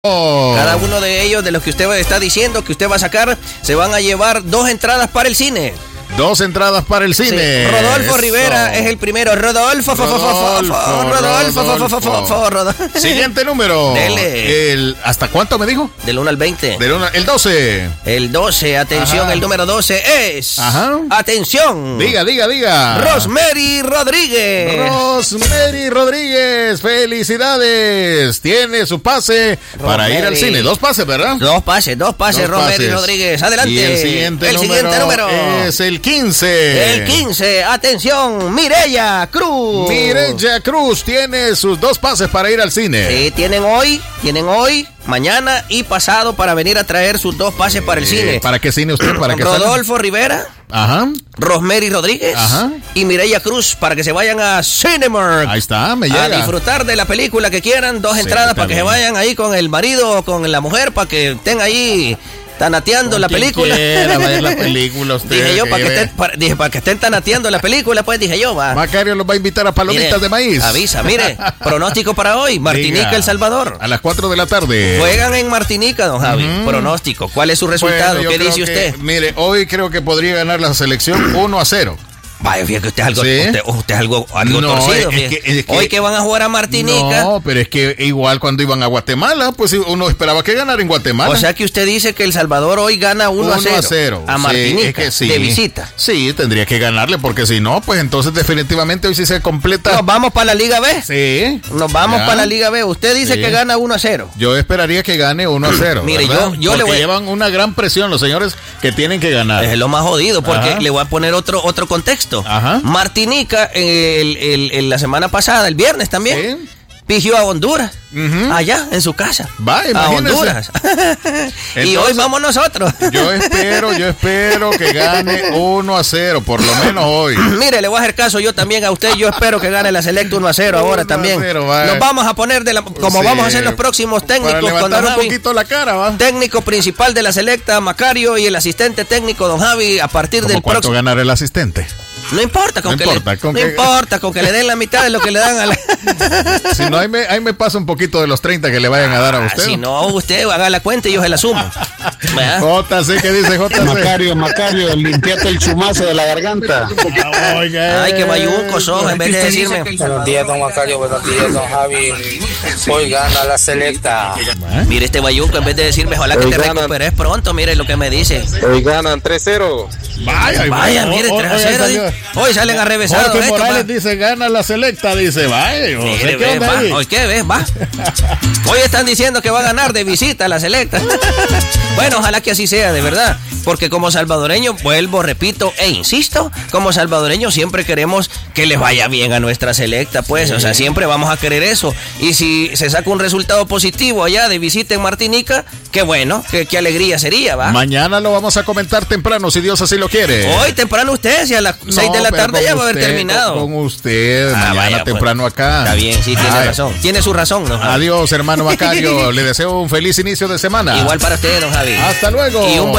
Cada uno de ellos, de los que usted está diciendo que usted va a sacar, se van a llevar 2 entradas para el cine. 2 entradas para el cine. Sí. Rodolfo Rivera es el primero. Rodolfo. Siguiente número. Dele. ¿Hasta cuánto me dijo? Del 1 al 20. El 12. El 12, atención. Ajá. El número 12 es. Ajá. Atención. Diga. Rosemary Rodríguez. Felicidades. Tiene su pase para ir al cine. 2 pases, ¿verdad? 2 pases, Rosemary Rodríguez. Adelante. Y el siguiente número es el 15. El 15, atención, Mireya Cruz. Mireya Cruz tiene sus 2 pases para ir al cine. Sí, tienen hoy, mañana y pasado para venir a traer sus 2 pases para el cine. ¿Para qué cine usted? ¿Para qué Rodolfo Rivera. Ajá. Rosemary Rodríguez. Ajá. Y Mireya Cruz para que se vayan a Cinemark. Ahí está, me llega. A disfrutar de la película que quieran. 2 entradas para que se vayan ahí con el marido o con la mujer para que estén ahí tanateando la película. Quiera ver la película usted. Dije yo, para que estén tanateando la película, pues dije yo, va. Macario los va a invitar a palomitas de maíz. Avisa, mire, pronóstico para hoy, Martinica, El Salvador. A las 4 de la tarde. Juegan en Martinica, don Javi. Pronóstico, ¿cuál es su resultado? Bueno, ¿qué dice usted? Mire, hoy creo que podría ganar la selección 1-0. Vaya, fíjate que usted es algo, ¿sí? usted es algo torcido. Es que, hoy que van a jugar a Martinica. No, pero es que igual cuando iban a Guatemala, pues uno esperaba que ganara en Guatemala. O sea que usted dice que El Salvador hoy gana 1-0 a Martinica, sí, de visita. Sí, tendría que ganarle, porque si no, pues entonces definitivamente hoy sí se completa. ¿Nos vamos para la Liga B? Sí. Nos vamos para la Liga B. Usted dice que gana 1-0. Yo esperaría que gane 1-0. Mire, yo porque llevan una gran presión los señores que tienen que ganar. Es lo más jodido, porque le voy a poner otro contexto. Ajá. Martinica, la semana pasada, el viernes también, ¿sí? pigió a Honduras, allá en su casa. Va, a Honduras. Entonces, y hoy vamos nosotros. Yo espero que gane 1-0, por lo menos hoy. Mire, le voy a hacer caso yo también a usted. Yo espero que gane la Selecta 1-0 ahora también. Nos vamos a poner como vamos a hacer los próximos técnicos. Para levantar un poquito la cara, va. Técnico principal de la Selecta, Macario, y el asistente técnico, don Javi, a partir del próximo. ¿Cuánto ganará el asistente? No importa, con que le den la mitad de lo que le dan a la... Si no, ahí me pasa un poquito de los 30 que le vayan a dar a usted. Si no, usted haga la cuenta y yo se la sumo. JC, ¿qué dice JC? Macario, limpiate el chumazo de la garganta. Ay, qué bayunco sos, en vez de decirme. Buenos días, don Macario, buenos días, don Javi. Hoy gana la Selecta. Mire este bayunco, en vez de decirme, ojalá que te recuperes pronto, mire lo que me dice. Hoy ganan 3-0. Vaya, mire, 3-0. Hoy salen a revesar. Jorge Morales dice, gana la Selecta, dice, vaya. Hoy qué ves, va. Hoy están diciendo que va a ganar de visita a la Selecta. Bueno, ojalá que así sea, de verdad. Porque como salvadoreño, vuelvo, repito e insisto, como salvadoreño siempre queremos que les vaya bien a nuestra Selecta, pues, o sea, siempre vamos a querer eso. Y si se saca un resultado positivo allá de visita en Martinica, qué bueno, qué alegría sería, ¿va? Mañana lo vamos a comentar temprano, si Dios así lo quiere. Hoy temprano usted, si a las 6 de la tarde ya va a haber terminado. Con usted, mañana temprano pues, acá. Está bien, sí, tiene razón. Tiene su razón, don Javi. Adiós, hermano Macario. Le deseo un feliz inicio de semana. Igual para usted, don Javi. Hasta luego. Y un buen